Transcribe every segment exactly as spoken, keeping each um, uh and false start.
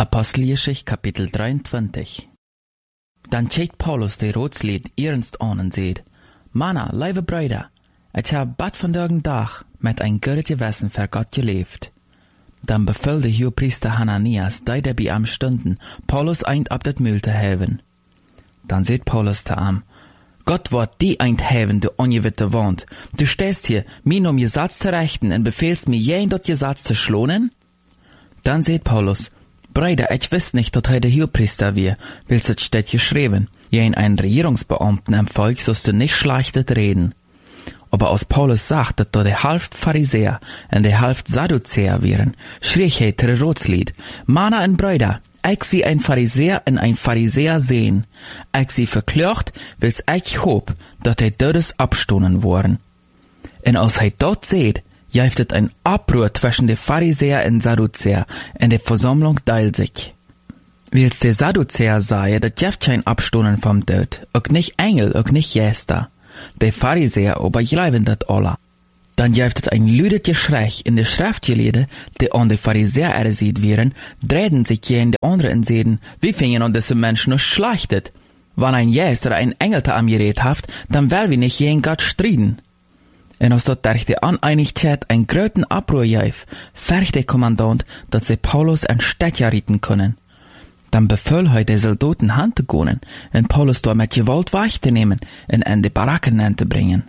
Apostelgeschichte Kapitel drieëntwintig. Dan kijkt Paulus de roodslied ernst aan en zegt, Manna, lieve bruider, ik heb bad vandaag dag met een goed gewissen voor God geleefd. Dan bevel de hogepriester Hananias, die der bij hem stunden, Paulus eind op dat muil te heven. Dan zegt Paulus te hem, Gott wordt die eind heven, du ongewitte wand. Du stehst hier, mir um je Satz zu rechten en beveelst mir jeden dort je Satz zu schlonen? Dan zegt Paulus, Bruder, ich wist nicht, dat hij de Hogepriester wie, willst het steht geschrieben, jen ein Regierungsbeamten im Volk sollst du nicht schlechtet reden. Aber als Paulus sagt, dat er de halft Pharisäer en de halft Sadduzäer wären, schrie hij ter Roodslied, Manna en Bruder, ich zie ein Pharisäer en ein Pharisäer sehen. Ich zie verkleurt, wils ich hoop, dat hij dodes abstonen worden. En als hij dat seht, juift het ein Abruhr zwischen de Pharisäer en Sadduzäer, en de Versammlung teilt sich. Wils de Sadduzäer sagen, dat jeft kein Abstonen vom Tod, ook nicht Engel, ook nicht Geister. De Pharisäer aber glauben dat alle. Dan juift het ein lüdet Geschrei in de Schriftgelehrten, die an de Pharisäer erziet wären, drehen sich je in de anderen en zeiden, wie fingen an diese Menschen nur schlechtet? Wann ein Geister ein Engel te am gereed haft, dan will wir nicht gegen Gott striden. En als dat durch die Uneinigkeit ein gröten Abruhr juif, vergt der Kommandant, dat sie Paulus en Städtja rieten können. Dan bevel hij de Soldaten hand te gonen, en Paulus door met gewalt weg te nemen, en in de barakken aan te brengen.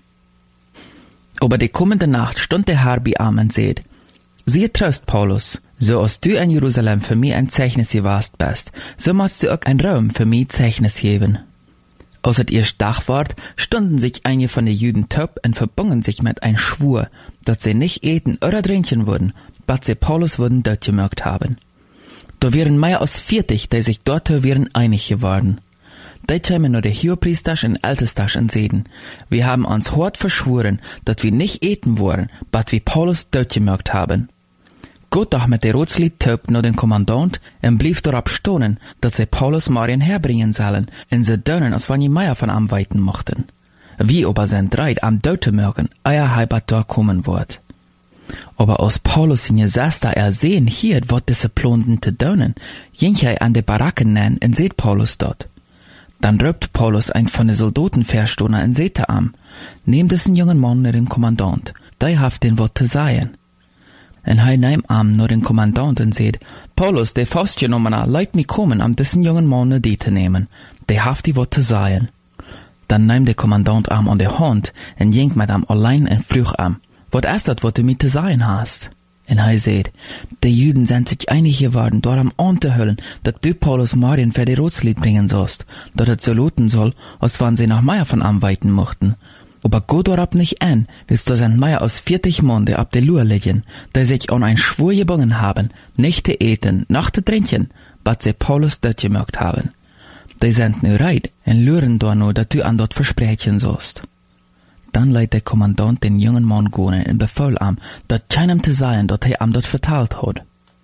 Aber die kommende Nacht stund der Herr bei ihm und sagt, siehe tröst, Paulus, so als du in Jerusalem für mich ein Zeichnis gewast bist, so musst du auch ein Raum für mich Zeichnis geben. Als het erst Dach ward, stunden sich einige von den Juden taub und verbungen sich mit ein Schwur, dass sie nicht eten oder trinken würden, bis sie Paulus würden dort gemerkt haben. Da wären mehr als vierzig, die sich dort wären einig geworden. Die kämen nur der Hohepriester und Ältester und seden, wir haben uns hart verschworen, dass wir nicht eten wollen, bis wir Paulus dort gemerkt haben. Gott doch mit der Roodslied taub nur den Kommandant und blieb darauf stonen, dass sie Paulus Marien herbringen sollen, und sie dönen, als wenn die Meier von am weiten mochten. Wie aber sind dreit am Döte mögen, euer Heibat dort kommen wird. Aber als Paulus in Gesester ersehen hielt, wat diese Plonden te dönen, ging hij an de Barakken nennen und seht Paulus dort. Dann röpt Paulus ein von den Soldaten verstohner und seht er am, nehmt diesen jungen Mann nur den Kommandant, der haft den Wort zu sagen. En hij neemt am nur den Kommandant und seht, Paulus, der Faustgenommener, leit mich kommen, am diesen jungen Mann nur die zu nehmen, der haft die Wort zu sagen. Dann nehmt der Kommandant am an der Hand und ging mit am allein und früh am, wat ist das, wat du mit zu sagen hast? En hij seht, die Juden sind sich einig geworden, dort am anzuhüllen, dat du Paulus Marien für die Roodslied bringen sollst, dat het so luten soll, als wann sie nach Meier von anweiten mochten. Aber Gott dort nicht an, willst du sind Meier aus vierzig Monde ab der Lur liegen, die sich an ein Schwur gebungen haben, nicht zu eten, noch zu trinken, was sie Paulus dort gemerkt haben. Die sind nu reit, en luren dort nur, dat du an dort versprechen sollst. Dann leidt der Kommandant den jungen Mann gehen und befahl ihm, dat keinem zu sagen, dat er ihm dort verteilt hat.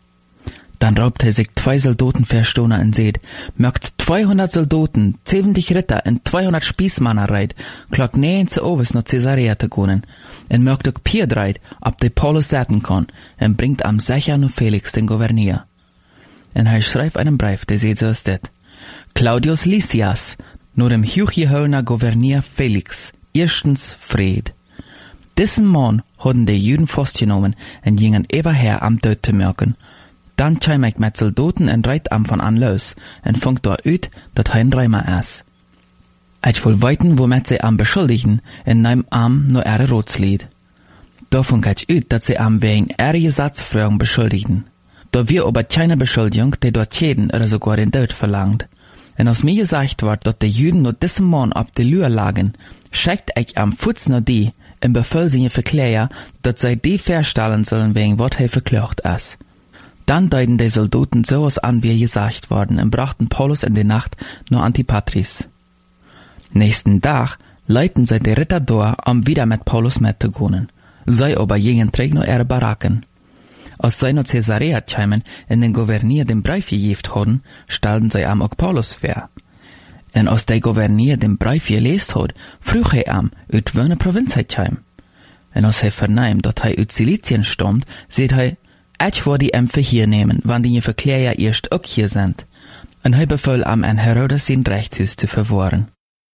Dann raubt er sich zwei Soldaten verstohner und seht, mögt zweihundert Soldaten, siebzig Ritter und zweihundert Spießmänner reit, klock nähen zu Oves nach Caesarea zu gehen, und mögt auch Pier reit, ob der Paulus setzen kann, und bringt am sicher nur Felix den Gouverneur. Und er schreibt einen Brief, der seht so ist das. Claudius Lysias, nur dem hochgehobenen Gouverneur Felix, erstens Fred. Diesen Mann hatten die Juden festgenommen und gingen eberher am Tod zu merken. Dann kam ich mit Soldaten und reit am von an los und funkt dort ut, dat ein Reimer ist. Ich will weiten, womit sie am beschuldigen, und nehm am nur ihre Roodslied. Da funk ich ut, dat sie am wegen ihrer Gesetzfröung beschuldigen. Da wir aber keine Beschuldigung, die dort jeden oder sogar den Tod verlangt. Und als mir gesagt wird, dass die Juden nur diesen Mann ab die Lür lagen, schickt ich am Fuß nur die, und befahl sie verklären, dass sie die verstellen sollen, wegen was er verklagt ist. Dann deuten die Soldaten sowas an, wie gesagt worden, und brachten Paulus in die Nacht nur Antipatris. Nächsten Tag leiten sie die Ritter durch, um wieder mit Paulus mitzugehen. Sie aber gingen träg nur ihre Baracken. Als sie nach Caesarea kamen und den Gouverneur den Brief gegeben hatten, stellten sie am auch Paulus vor. Und als der Gouverneur den Brief gelesen hat, frug er am, uit welche Provinz er kam. Und als er vernahm, dass er aus Silizien stammt, sagt er, ich wou die Ämpfe hier nehmen, wann die Verkläger erst auch hier sind. Und hij befahl am an Herodes sein Rechtshuis zu verwahren.